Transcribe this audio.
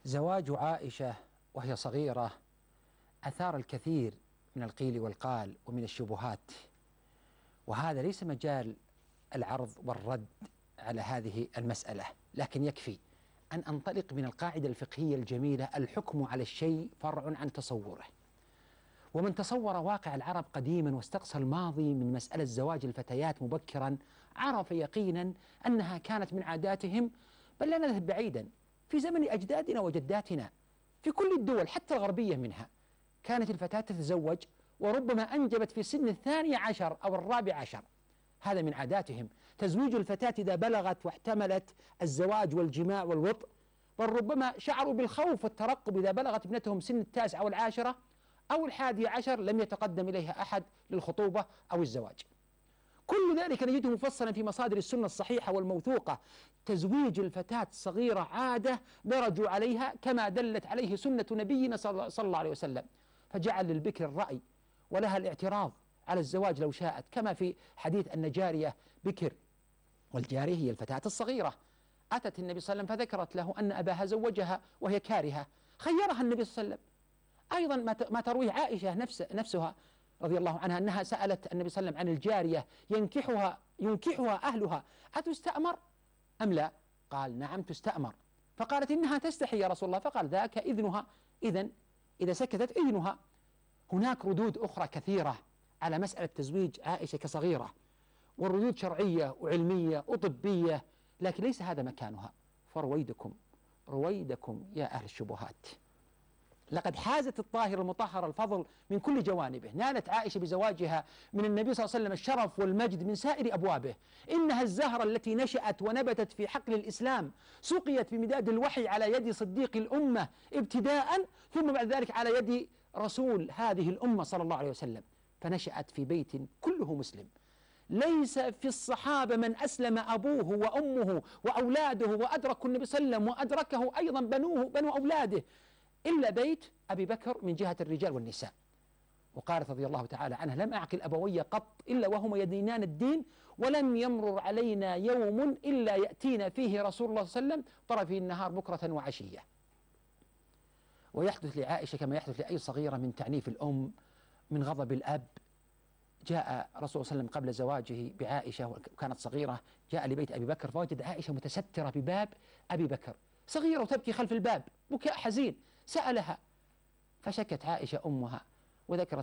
زواج عائشة وهي صغيرة أثار الكثير من القيل والقال ومن الشبهات، وهذا ليس مجال العرض والرد على هذه المسألة، لكن يكفي أن أنطلق من القاعدة الفقهية الجميلة: الحكم على الشيء فرع عن تصوره. ومن تصور واقع العرب قديما واستقصى الماضي من مسألة زواج الفتيات مبكرا عرف يقينا أنها كانت من عاداتهم، بل لا نذهب بعيدا، في زمن أجدادنا وجداتنا في كل الدول حتى الغربية منها كانت الفتاة تتزوج وربما أنجبت في سن 12 أو 14. هذا من عاداتهم، تزويج الفتاة إذا بلغت واحتملت الزواج والجماع والوطء، بل ربما شعروا بالخوف والترقب إذا بلغت ابنتهم سن 9 أو 10 أو 11 لم يتقدم إليها أحد للخطوبة أو الزواج. كل ذلك نجده مفصلا في مصادر السنة الصحيحة والموثوقة. تزويج الفتاة الصغيرة عادة درجوا عليها كما دلت عليه سنة نبينا صلى الله عليه وسلم، فجعل للبكر الرأي ولها الاعتراض على الزواج لو شاءت، كما في حديث أن جارية بكر، والجارية هي الفتاة الصغيرة، أتت النبي صلى الله عليه وسلم فذكرت له أن أباها زوجها وهي كارهة، خيرها النبي صلى الله عليه وسلم. أيضا ما ترويه عائشة نفسها رضي الله عنها أنها سألت النبي صلى الله عليه وسلم عن الجارية ينكحها أهلها أتستأمر أم لا؟ قال نعم تستأمر. فقالت إنها تستحي يا رسول الله، فقال ذاك إذنها، إذا سكتت إذنها. هناك ردود أخرى كثيرة على مسألة تزويج عائشة كصغيرة، والردود شرعية وعلمية وطبية، لكن ليس هذا مكانها. رويدكم يا أهل الشبهات. لقد حازت الطاهرة المطهرة الفضل من كل جوانبه، نالت عائشة بزواجها من النبي صلى الله عليه وسلم الشرف والمجد من سائر أبوابه. إنها الزهرة التي نشأت ونبتت في حقل الإسلام، سقيت بمداد الوحي على يد صديق الأمة ابتداء، ثم بعد ذلك على يد رسول هذه الأمة صلى الله عليه وسلم، فنشأت في بيت كله مسلم. ليس في الصحابة من أسلم أبوه وأمه وأولاده وأدركوا النبي صلى الله عليه وسلم وأدركه أيضا بنو أولاده إلا بيت أبي بكر من جهة الرجال والنساء. وقالت رضي الله تعالى عنها: لم أعقل أبوي قط إلا وهما يدينان الدين، ولم يمرر علينا يوم إلا يأتينا فيه رسول الله صلى الله عليه وسلم طرفي النهار بكرة وعشية. ويحدث لعائشة كما يحدث لأي صغيرة من تعنيف الأم، من غضب الأب. جاء رسول الله صلى الله عليه وسلم قبل زواجه بعائشة وكانت صغيرة، جاء لبيت أبي بكر فوجد عائشة متسترة بباب أبي بكر، صغيرة وتبكي خلف الباب بكاء حزين. سألها فشكت عائشة أمها وذكرت